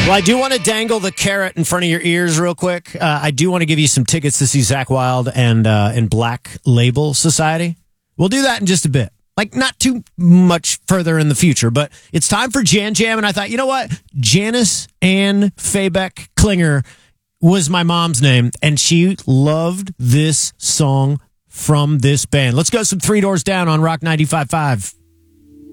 Well, I do want to dangle the carrot in front of your ears real quick. I do want to give you some tickets to see Zakk Wylde and Black Label Society. We'll do that in just a bit. Like, not too much further in the future, but it's time for Jan Jam, and I thought, you know what? Janice Ann Faybeck Klinger was my mom's name, and she loved this song from this band. Let's go some Three Doors Down on Rock 95.5.